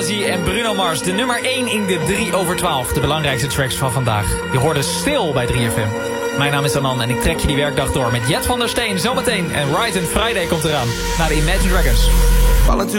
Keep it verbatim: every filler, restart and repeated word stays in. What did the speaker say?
Prodigy en Bruno Mars. De nummer één in de drie over twaalf. De belangrijkste tracks van vandaag. Je hoorde Stil bij drie F M. Mijn naam is Anan en ik trek je die werkdag door met Jet van der Steen zometeen. En Rise and Friday komt eraan. Naar de Imagine Dragons.